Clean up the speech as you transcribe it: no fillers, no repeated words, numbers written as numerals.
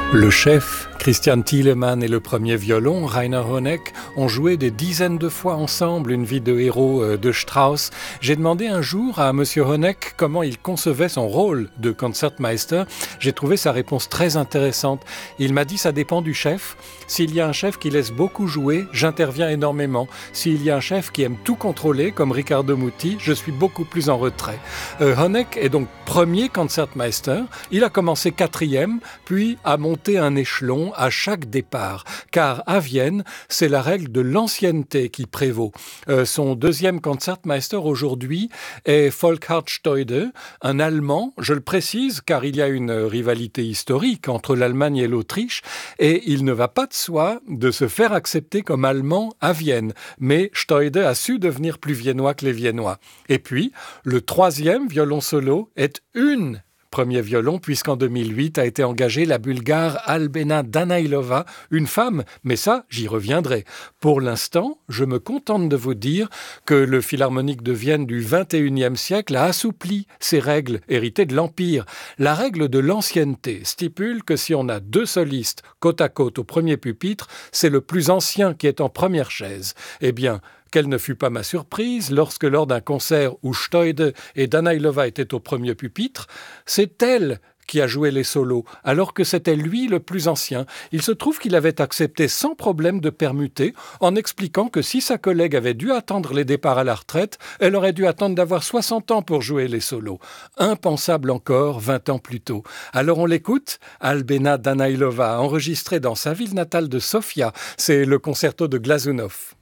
Le chef, Christian Thielemann et le premier violon, Rainer Honeck, ont joué des dizaines de fois ensemble une vie de héros de Strauss. J'ai demandé un jour à monsieur Honeck comment il concevait son rôle de Concertmeister. J'ai trouvé sa réponse très intéressante. Il m'a dit ça dépend du chef. S'il y a un chef qui laisse beaucoup jouer, j'interviens énormément. S'il y a un chef qui aime tout contrôler, comme Riccardo Muti, je suis beaucoup plus en retrait. Honeck est donc premier Concertmeister. Il a commencé 4e, puis a monté un échelon à chaque départ, car à Vienne, c'est la règle de l'ancienneté qui prévaut. Son deuxième Concertmeister aujourd'hui est Volkhard Steude, un Allemand, je le précise, car il y a une rivalité historique entre l'Allemagne et l'Autriche, et il ne va pas de soi de se faire accepter comme Allemand à Vienne, mais Steude a su devenir plus viennois que les Viennois. Et puis, le troisième violon solo est une premier violon, puisqu'en 2008 a été engagée la Bulgare Albena Danailova, une femme, mais ça, j'y reviendrai. Pour l'instant, je me contente de vous dire que le Philharmonique de Vienne du XXIe siècle a assoupli ces règles héritées de l'Empire. La règle de l'ancienneté stipule que si on a deux solistes côte à côte au premier pupitre, c'est le plus ancien qui est en première chaise. Eh bien, quelle ne fut pas ma surprise lorsque, lors d'un concert où Steude et Danailova étaient au premier pupitre, c'est elle qui a joué les solos, alors que c'était lui le plus ancien. Il se trouve qu'il avait accepté sans problème de permuter, en expliquant que si sa collègue avait dû attendre les départs à la retraite, elle aurait dû attendre d'avoir 60 ans pour jouer les solos. Impensable encore 20 ans plus tôt. Alors on l'écoute, Albena Danailova, enregistré dans sa ville natale de Sofia. C'est le concerto de Glazunov.